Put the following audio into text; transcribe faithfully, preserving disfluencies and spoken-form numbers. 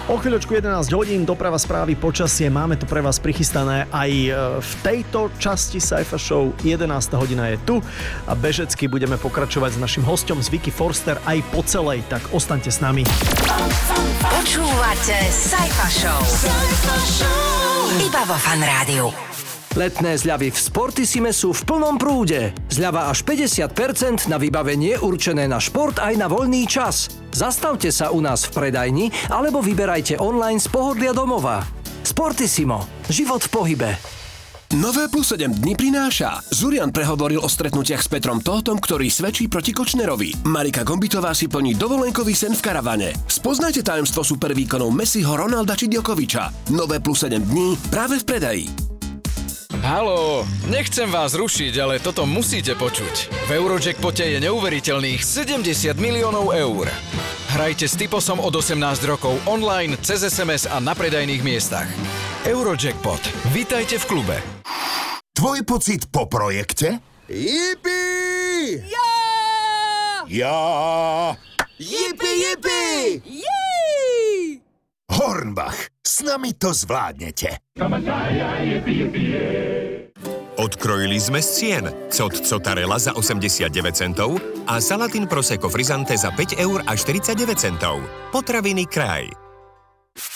O chvíľočku jedenásť hodín, doprava, správy, počasie. Máme tu pre vás prichystané aj v tejto časti Sci-Fi Show. jedenásta hodina je tu a bežecky budeme pokračovať s našim hosťom z Vicky Forster aj po celej, tak ostaňte s nami. Počúvate Sci-Fi Show. Sci-Fi Show. Iba vo Fan Rádiu. Letné zľavy v Sportissime sú v plnom prúde. Zľava až päťdesiat percent na vybavenie určené na šport aj na voľný čas. Zastavte sa u nás v predajni alebo vyberajte online z pohodlia domova. Sportissimo. Život v pohybe. Nové plus sedem dní prináša. Zurian prehovoril o stretnutiach s Petrom Tóthom, ktorý svedčí proti Kočnerovi. Marika Gombitová si plní dovolenkový sen v karavane. Spoznajte tajomstvo supervýkonov Messiho, Ronalda či Djokoviča. Nové plus sedem dní práve v predaji. Haló, nechcem vás rušiť, ale toto musíte počuť. V Eurojackpote je neuveriteľných sedemdesiat miliónov eur. Hrajte s Typosom od osemnásť rokov online, cez es em es a na predajných miestach. Eurojackpot. Vitajte v klube. Tvoj pocit po projekte? Jipi! Ja! Ja! Jipi, jipi! Jej! Hornbach, s nami to zvládnete. Odkrojili sme z cien. Cot Cotarella za osemdesiatdeväť centov a Salatin Prosecco Frizzante za päť eur a štyridsaťdeväť centov. Potraviny Kraj.